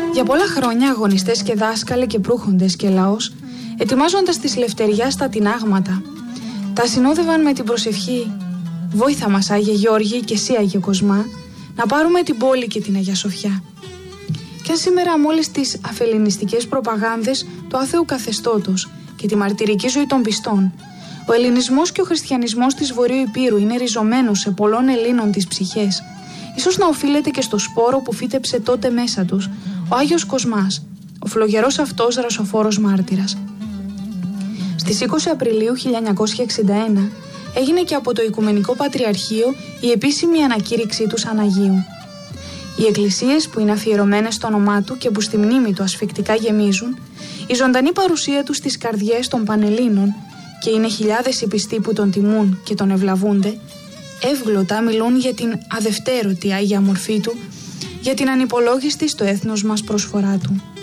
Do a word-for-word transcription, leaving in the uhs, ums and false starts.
Για πολλά χρόνια αγωνιστές και δάσκαλοι και προύχοντες και λαός, ετοιμάζοντας τις λευτεριά στα τινάγματα, τα συνόδευαν με την προσευχή «Βόηθα μας, Άγιε Γιώργη, και εσύ, Άγιε Κοσμά, να πάρουμε την πόλη και την Αγία Σοφιά». Και αν σήμερα με όλες τις αφελληνιστικές προπαγάνδες του άθεου καθεστώτος και τη μαρτυρική ζωή των πιστών, ο ελληνισμός και ο χριστιανισμός της Βορείου Υπήρου είναι ριζωμένος σε πολλών Ελλήνων τις ψυχές, ίσως να οφείλεται και στο σπόρο που φύτεψε τότε μέσα τους ο Άγιος Κοσμάς, ο φλογερός αυτός ρασοφόρος μάρτυρας. Στις είκοσι Απριλίου χίλια εννιακόσια εξήντα ένα έγινε και από το Οικουμενικό Πατριαρχείο η επίσημη ανακήρυξή του σαν Αγίου. Οι εκκλησίες που είναι αφιερωμένες στο όνομά του και που στη μνήμη του ασφυκτικά γεμίζουν, η ζωντανή παρουσία του στις καρδιές των Πανελλήνων, και είναι χιλιάδες οι πιστοί που τον τιμούν και τον ευλαβούνται, εύγλωτα μιλούν για την αδευτέρωτη Άγια μορφή του, για την ανυπολόγιστη στο έθνος μας προσφορά του.